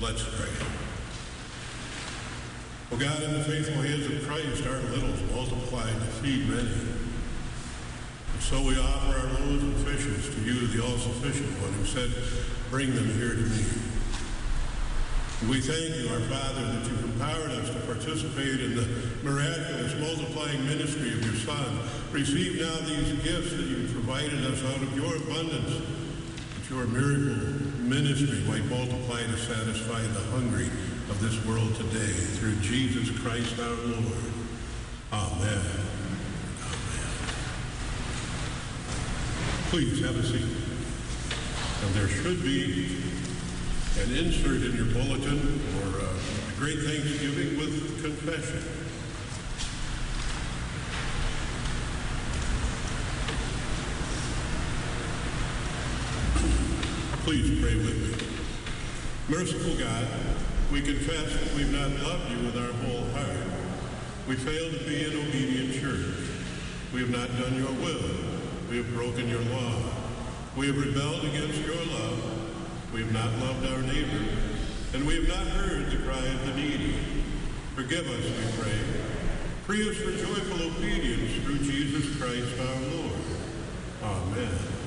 Let's pray. O God, in the faithful hands of Christ, our littles multiplied to feed many. And so we offer our loaves and fishes to you, the all-sufficient one, who said, bring them here to me. And we thank you, our Father, that you've empowered us to participate in the miraculous multiplying ministry of your Son. Receive now these gifts that you've provided us out of your abundance, that your miracle ministry might multiply to satisfy the hungry of this world today, through Jesus Christ our Lord. Amen. Amen. Please have a seat. And there should be an insert in your bulletin for a great Thanksgiving with confession. Please pray with me. Merciful God, we confess that we've not loved you with our whole heart. We failed to be an obedient church. We have not done your will. We have broken your law. We have rebelled against your love. We have not loved our neighbor. And we have not heard the cry of the needy. Forgive us, we pray. Free us for joyful obedience through Jesus Christ our Lord. Amen.